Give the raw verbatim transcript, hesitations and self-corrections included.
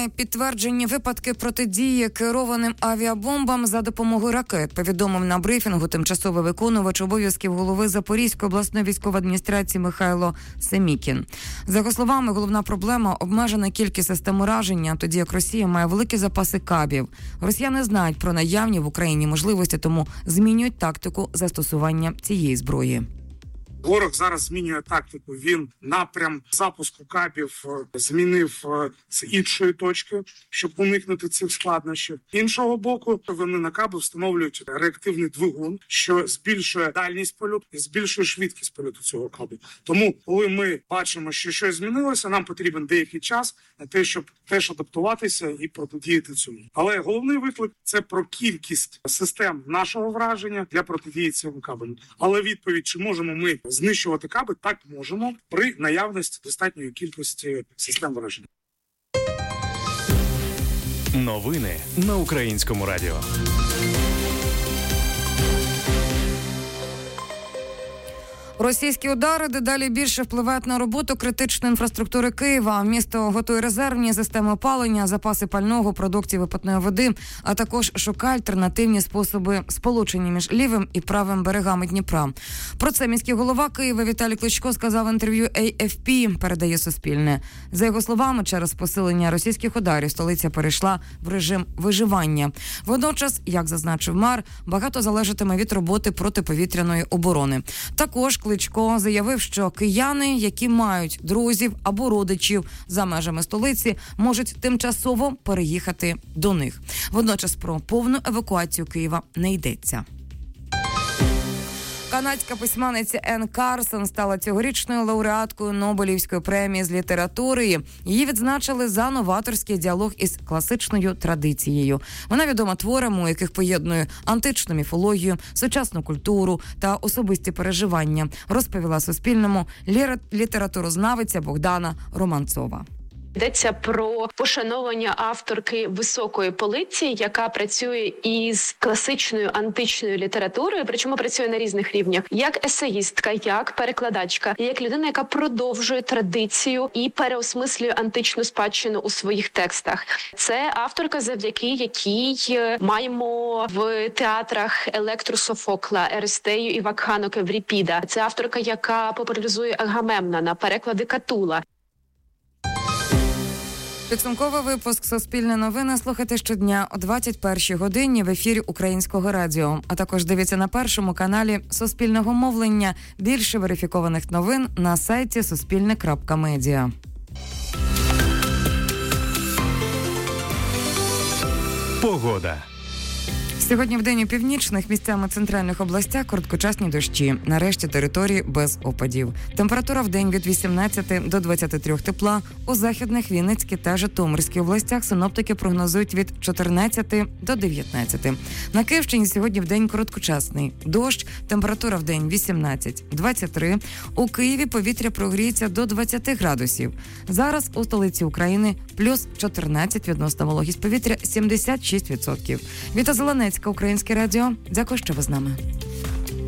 Є підтверджені випадки протидії керованим авіабомбам за допомогою ракет, повідомив на брифінгу тимчасовий виконувач обов'язків голови Запорізької обласної військової адміністрації Михайло Семікін. За його словами, головна проблема – обмежена кількість систем ураження, тоді як Росія має великі запаси кабів. Росіяни знають про наявні в Україні можливості, тому змінюють тактику застосування цієї зброї. Ворог зараз змінює тактику. Він напрям запуску кабів змінив з іншої точки, щоб уникнути цих складнощів. Іншого боку, вони на каби встановлюють реактивний двигун, що збільшує дальність польоту і збільшує швидкість польоту цього кабу. Тому, коли ми бачимо, що щось змінилося, нам потрібен деякий час на те, щоб теж адаптуватися і протидіяти цьому. Але головний виклик – це про кількість систем нашого враження для протидії цьому кабелю. Але відповідь, чи можемо ми знищувати каби, так можемо при наявності достатньої кількості систем враження. Новини на Українському радіо. Російські удари дедалі більше впливають на роботу критичної інфраструктури Києва. Місто готує резервні системи опалення, запаси пального, продуктів і питної води, а також шукає альтернативні способи сполучення між лівим і правим берегами Дніпра. Про це міський голова Києва Віталій Кличко сказав в інтерв'ю ей еф пі, передає Суспільне. За його словами, через посилення російських ударів столиця перейшла в режим виживання. Водночас, як зазначив мер, багато залежатиме від роботи протиповітряної оборони. Також Кличко заявив, що кияни, які мають друзів або родичів за межами столиці, можуть тимчасово переїхати до них. Водночас про повну евакуацію Києва не йдеться. Канадська письменниця Ен Карсон стала цьогорічною лауреаткою Нобелівської премії з літератури. Її відзначили за новаторський діалог із класичною традицією. Вона відома творами, у яких поєднує античну міфологію, сучасну культуру та особисті переживання, розповіла Суспільному літературознавиця Богдана Романцова. Йдеться про пошановування авторки високої полиці, яка працює із класичною античною літературою, причому працює на різних рівнях, як есеїстка, як перекладачка, як людина, яка продовжує традицію і переосмислює античну спадщину у своїх текстах. Це авторка, завдяки якій маємо в театрах Електру Софокла, Еристею і Вакханок Евріпіда. Це авторка, яка популяризує Агамемнона, переклади Катула. Підсумковий випуск «Суспільне новини» слухайте щодня о двадцять першій годині в ефірі Українського радіо. А також дивіться на першому каналі Суспільного мовлення. Більше верифікованих новин на сайті суспільне крапка медіа. Погода. Сьогодні в день у північних, місцями центральних областях короткочасні дощі. На решті території без опадів. Температура в день від вісімнадцяти до двадцяти трьох тепла. У західних, Вінницькій та Житомирській областях синоптики прогнозують від чотирнадцяти до дев'ятнадцяти. На Київщині сьогодні в день короткочасний. Дощ, температура в день вісімнадцять - двадцять три. У Києві повітря прогріється до двадцяти градусів. Зараз у столиці України плюс чотирнадцять, відносна вологість повітря сімдесят шість відсотків. Віта Зеленецька, Українське радіо. Дякую, що ви з нами.